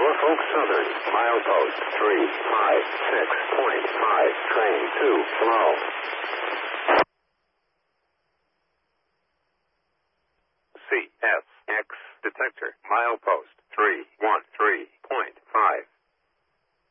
Norfolk Southern, milepost 356.5, train 2, slow. CSX detector, milepost